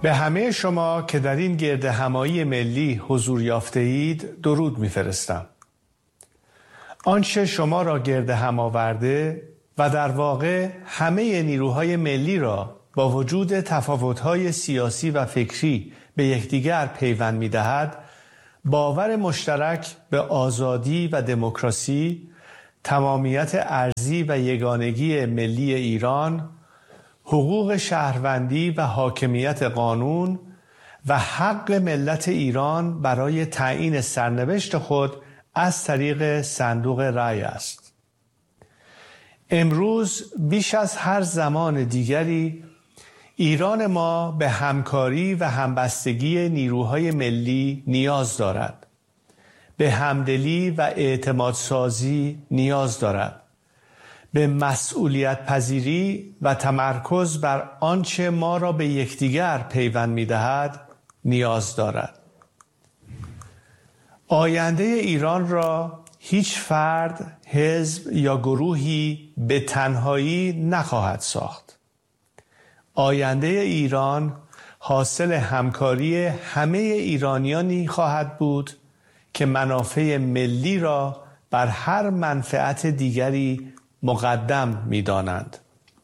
به همه شما که در این گرد همایی ملی حضور یافته اید درود می‌فرستم. آنچه شما را گرد هم آورده و در واقع همه نیروهای ملی را با وجود تفاوت‌های سیاسی و فکری به یکدیگر پیوند می‌دهد، باور مشترک به آزادی و دموکراسی، تمامیت ارضی و یگانگی ملی ایران، حقوق شهروندی و حاکمیت قانون و حق ملت ایران برای تعیین سرنوشت خود از طریق صندوق رای است. امروز بیش از هر زمان دیگری ایران ما به همکاری و همبستگی نیروهای ملی نیاز دارد. به همدلی و اعتمادسازی نیاز دارد. به مسئولیت پذیری و تمرکز بر آنچه ما را به یکدیگر پیوند می‌دهد نیاز دارد. آینده ایران را هیچ فرد، حزب یا گروهی به تنهایی نخواهد ساخت. آینده ایران حاصل همکاری همه ایرانیانی خواهد بود که منافع ملی را بر هر منفعت دیگری مقدم می‌دانند.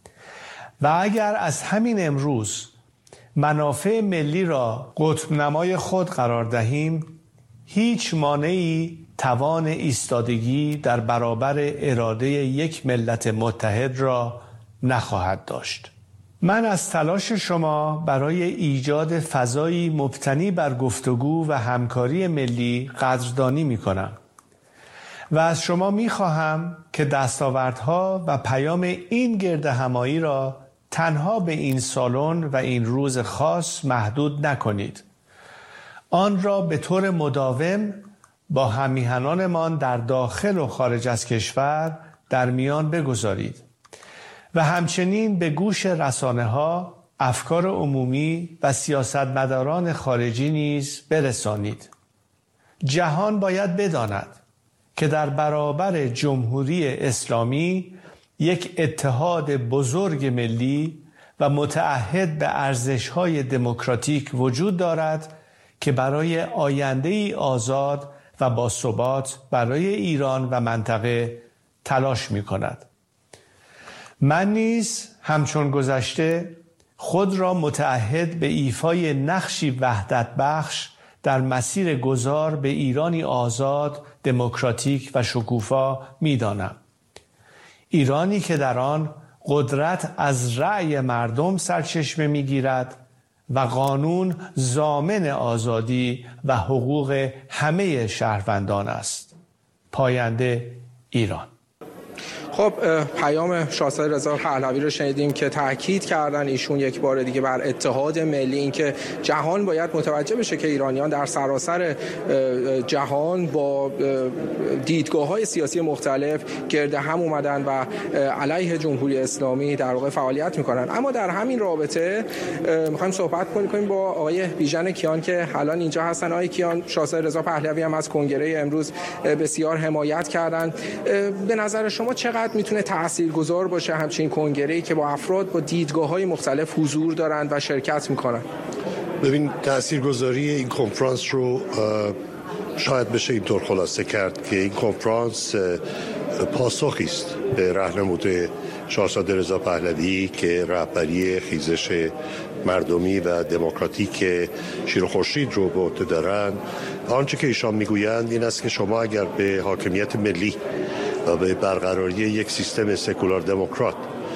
و اگر از همین امروز منافع ملی را قطب نمای خود قرار دهیم، هیچ مانعی توان ایستادگی در برابر اراده یک ملت متحد را نخواهد داشت. من از تلاش شما برای ایجاد فضایی مبتنی بر گفتگو و همکاری ملی قدردانی می‌کنم و از شما می‌خواهم که دستاوردها و پیام این گرد همایی را تنها به این سالن و این روز خاص محدود نکنید. آن را به طور مداوم با هم‌میهنانمان در داخل و خارج از کشور در میان بگذارید و همچنین به گوش رسانه‌ها، افکار عمومی و سیاستمداران خارجی نیز برسانید. جهان باید بداند که در برابر جمهوری اسلامی یک اتحاد بزرگ ملی و متعهد به ارزش‌های دموکراتیک وجود دارد که برای آینده‌ای آزاد و باثبات برای ایران و منطقه تلاش می‌کند. من نیز همچون گذشته خود را متعهد به ایفای نقشی وحدت بخش در مسیر گذار به ایرانی آزاد، دموکراتیک و شکوفا می‌دانم. ایرانی که در آن قدرت از رأی مردم سرچشمه می‌گیرد و قانون ضامن آزادی و حقوق همه شهروندان است. پاینده ایران. خب پیام شاهزاده رضا پهلوی رو شنیدیم که تاکید کردن ایشون یک بار دیگه بر اتحاد ملی، این که جهان باید متوجه بشه که ایرانیان در سراسر جهان با دیدگاه‌های سیاسی مختلف گرد هم اومدن و علیه جمهوری اسلامی در واقع فعالیت میکنن. اما در همین رابطه میخوایم صحبت کنیم با آقای بیژن کیان که الان اینجا هستن. آقای کیان، شاهزاده رضا پهلوی هم از کنگره امروز بسیار حمایت کردن. به نظر شما چقدر میتونه تاثیرگذار باشه همچین کنگره‌ای که با افراد با دیدگاه‌های مختلف حضور دارن و شرکت میکنن؟ ببین، تاثیرگذاری این کنفرانس رو شاید بشه اینطور خلاصه کرد که این کنفرانس پاسخی است به راهنمود شاهزاده رضا پهلوی که رهبری خیزش مردمی و دموکراتیک شیر و خورشید رو به عهده دارن. آنچه که ایشان میگویند این است که شما اگر به حاکمیت ملی و به برقراری یک سیستم سکولار دموکرات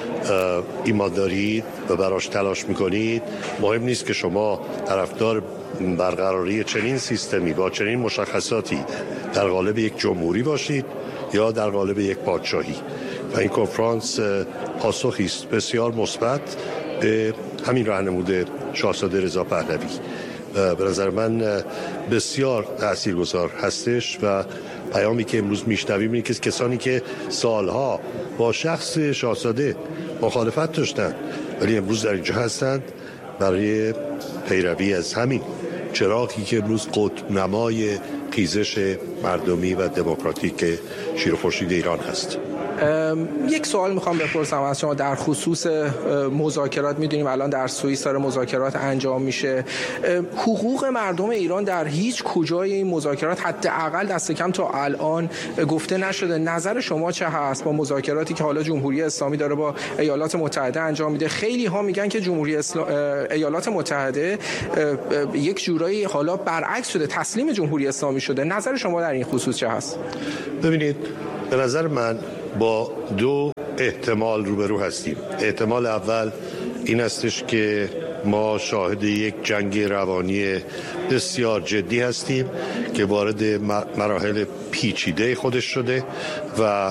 ایمان دارید و براش تلاش میکنید، مهم نیست که شما طرفدار برقراری چنین سیستمی با چنین مشخصاتی در قالب یک جمهوری باشید یا در قالب یک پادشاهی. و این کنفرانس پاسخی است بسیار مثبت به همین راهنمود شاهزاده رضا پهلوی. به نظر من بسیار تاثیرگذار هستش و پیامی که امروز میشنویم اینه که کسانی که سالها با شخص شاهزاده مخالفت داشتند ولی امروز در اینجا هستند برای پیروی از همین چراغی که امروز قطب نمای خیزش مردمی و دموکراتیک شیر و خورشید ایران هست. یک سوال میخوام بپرسم از شما در خصوص مذاکرات. میدونیم الان در سوئیس داره مذاکرات انجام میشه. حقوق مردم ایران در هیچ کجای این مذاکرات حداقل دست کم تا الان گفته نشده. نظر شما چه هست با مذاکراتی که حالا جمهوری اسلامی داره با ایالات متحده انجام میده؟ خیلی ها میگن که ایالات متحده یک جورایی حالا برعکس شده، تسلیم جمهوری اسلامی شده. نظر شما در این خصوص چه هست؟ ببینید، به نظر من با دو احتمال روبرو هستیم. احتمال اول این استش که ما شاهد یک جنگ روانی بسیار جدی هستیم که وارد مراحل پیچیده خودش شده و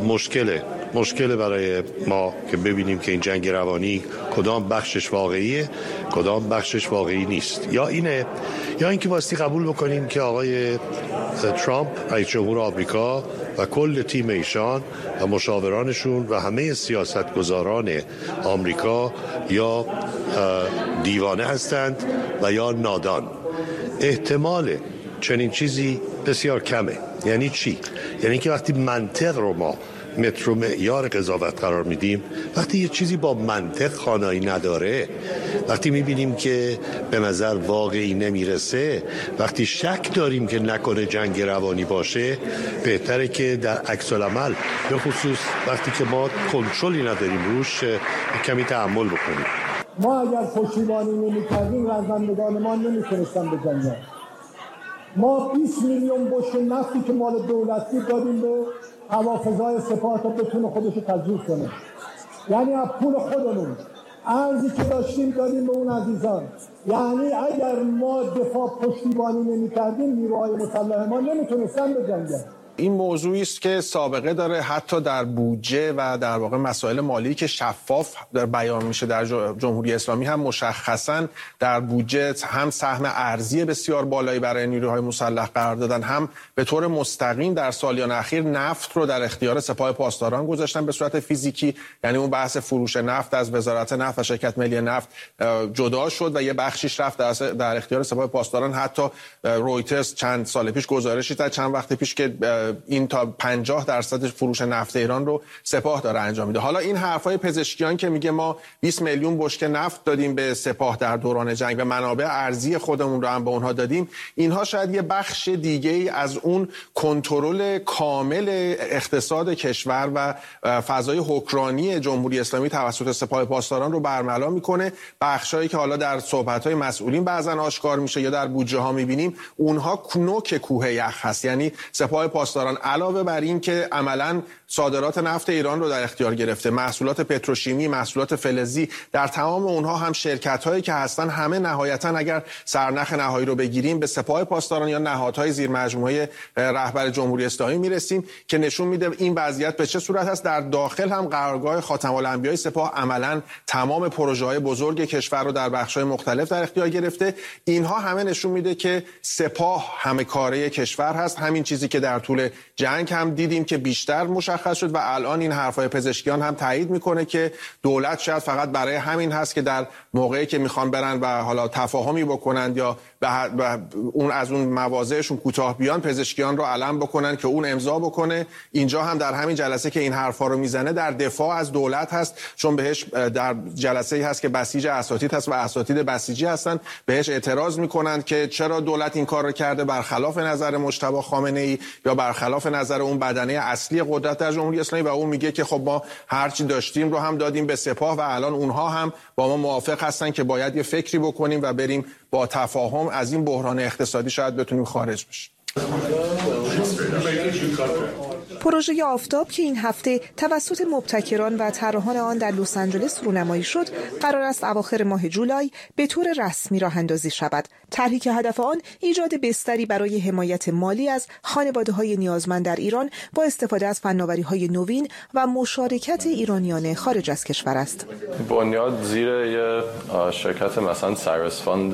مشکل برای ما که ببینیم که این جنگ روانی کدام بخشش واقعیه، کدام بخشش واقعی نیست. یا اینکه واسه قبول بکنیم که آقای ترامپ رئیس جمهور آمریکا و کل تیم ایشان و مشاورانشون و همه سیاستگزاران آمریکا یا دیوانه هستند و یا نادان. احتمال چنین چیزی بسیار کمه. یعنی چی؟ یعنی که وقتی منطق رو ما متر و معیار قضاوت قرار میدیم، وقتی یه چیزی با منطق خانایی نداره، وقتی میبینیم که به نظر واقعی نمیرسه، وقتی شک داریم که نکنه جنگ روانی باشه، بهتره که در عکس العمل به خصوص وقتی که ما کنترلی نداریم روش کمی تأمل بکنیم. ما اگر پشتیبانی نمی‌کردیم رزمندگان ما نمیتونستن بجنگن. ما 20 میلیون بشکه نفتی که مال دولتی دادیم به هوافضای سپاه تا بتونه خودشو تجهیز کنه. یعنی از پول خودمون ارزی که داشتیم دادیم به اون عزیزان. یعنی اگر ما دفاع پشتیبانی نمی‌کردیم نیروهای مسلح ما نمیتونستن بجنگن. این موضوعی است که سابقه داره، حتی در بودجه و در واقع مسائل مالی که شفاف در بیان میشه در جمهوری اسلامی هم مشخصاً در بودجه هم سهم ارزی بسیار بالایی برای نیروهای مسلح قرار دادن، هم به طور مستقیم در سالیان اخیر نفت رو در اختیار سپاه پاسداران گذاشتن به صورت فیزیکی. یعنی اون بحث فروش نفت از وزارت نفت و شرکت ملی نفت جدا شد و یه بخشیش رفت در اختیار سپاه پاسداران. حتی رویترز چند سال پیش گزارشی داد، چند وقت پیش، که این تا 50% فروش نفت ایران رو سپاه داره انجام میده. حالا این حرفای پزشکیان که میگه ما 20 میلیون بشکه نفت دادیم به سپاه در دوران جنگ و منابع ارزی خودمون رو هم به اونها دادیم، اینها شاید یه بخش دیگه ای از اون کنترل کامل اقتصاد کشور و فضای حکمرانی جمهوری اسلامی توسط سپاه پاسداران رو برملا میکنه. بخشایی که حالا در صحبت‌های مسئولین بعضن آشکار میشه یا در بودجه ها میبینیم، اونها نوک کوه یخ هست. یعنی سپاه پاسداران علاوه بر این که عملاً صادرات نفت ایران رو در اختیار گرفته، محصولات پتروشیمی، محصولات فلزی، در تمام اونها هم شرکت‌هایی که هستن همه نهایتاً اگر سرنخ نهایی رو بگیریم به سپاه پاسداران یا نهادهای زیر مجموعه رهبر جمهوری اسلامی میرسیم که نشون میده این وضعیت به چه صورت است. در داخل هم قرارگاه خاتم الانبیاء سپاه عملاً تمام پروژه‌های بزرگ کشور رو در بخش‌های مختلف در اختیار گرفته. اینها همه نشون میده که سپاه همه کاره کشور هست. همین چیزی که در طول جنگ هم دیدیم که بیشتر مشخص شد و الان این حرفای پزشکیان هم تایید میکنه که دولت شاید فقط برای همین هست که در موقعی که میخوان برن و حالا تفاهمی بکنن یا اون از اون مواضعشون کوتاه بیان، پزشکیان رو علم بکنن که اون امضا بکنه. اینجا هم در همین جلسه که این حرفا رو میزنه در دفاع از دولت هست، چون بهش در جلسه‌ای هست که بسیج اساتید هست و اساتید بسیجی هستن، بهش اعتراض میکنن که چرا دولت این کار رو کرده، برخلاف نظر مجتبی خامنه‌ای یا برخلاف نظر اون بدنه اصلی قدرت در جمهوری اسلامی. و اون میگه که خب ما هرچی داشتیم رو هم دادیم به سپاه و الان اونها هم با ما موافق هستن که باید یه فکری بکنیم و بریم با تفاهم از این بحران اقتصادی شاید بتونیم خارج بشیم. پروژه آفتاب که این هفته توسط مبتکران و طراحان آن در لس آنجلس رونمایی شد، قرار است اواخر ماه جولای به طور رسمی راه اندازی شود. طرحی که هدف آن ایجاد بستری برای حمایت مالی از خانواده‌های نیازمند در ایران با استفاده از فناوری‌های نوین و مشارکت ایرانیان خارج از کشور است. بنیاد زیر یه شرکت مثلا سایرس فاند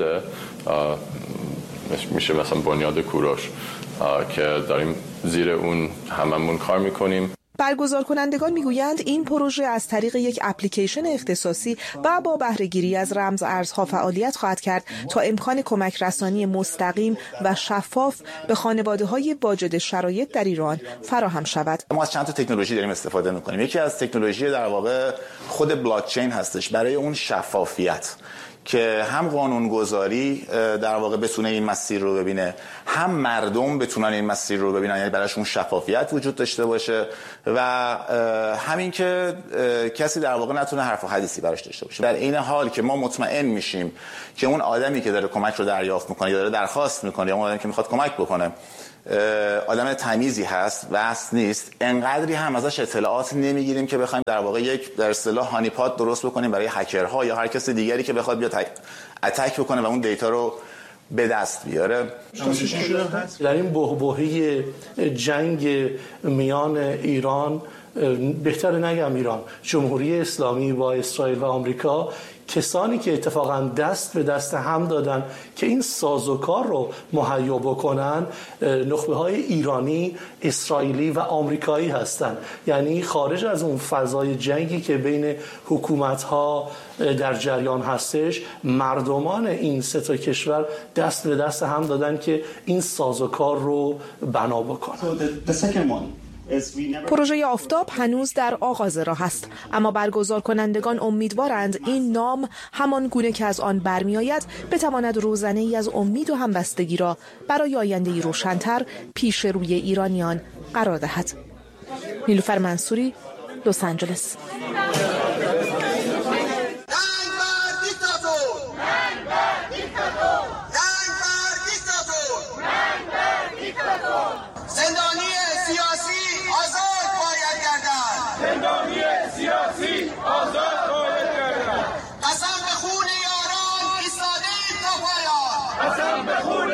میشه، مثلا بنیاد کوروش، که داریم زیر اون هممون کار میکنیم. برگزار کنندگان میگویند این پروژه از طریق یک اپلیکیشن اختصاصی و با بهره‌گیری از رمز ارزها فعالیت خواهد کرد تا امکان کمک رسانی مستقیم و شفاف به خانواده‌های واجد شرایط در ایران فراهم شود. ما از چند تا تکنولوژی داریم استفاده می‌کنیم. یکی از تکنولوژی در واقع خود بلاک چین هستش برای اون شفافیت که هم قانونگذاری در واقع بتونه این مسیر رو ببینه، هم مردم بتونن این مسیر رو ببینن، یعنی براشون شفافیت وجود داشته باشه و همین که کسی در واقع نتونه حرف و حدیثی براش داشته باشه. در این حال که ما مطمئن میشیم که اون آدمی که داره کمک رو دریافت میکنه یا داره درخواست میکنه یا اون آدمی که میخواد کمک بکنه آدم تمیزی هست و اصل نیست، انقدری هم ازش اطلاعات نمیگیریم که بخوایم در واقع یک در اصطلاح هانیپات درست بکنیم برای هکرها یا هر کس دیگری که بخواد بیاد اتک بکنه و اون دیتا رو به دست بیاره. در این بحبوحه جنگ میان ایران، بهتر نگم ایران، جمهوری اسلامی با اسرائیل و آمریکا، کسانی که اتفاقا دست به دست هم دادن که این سازوکار رو مهیا بکنن، نخبه‌های ایرانی، اسرائیلی و آمریکایی هستند. یعنی خارج از اون فضای جنگی که بین حکومت‌ها در جریان هستش، مردمان این سه تا کشور دست به دست هم دادن که این سازوکار رو بنا بکنن. پروژه آفتاب هنوز در آغاز راه است، اما برگزار کنندگان امیدوارند این نام همان گونه که از آن برمیآید بتواند روزنه‌ای از امید و همبستگی را برای آینده‌ای روشن‌تر پیش روی ایرانیان قرار دهد. نیلوفر منصوری، لس آنجلس.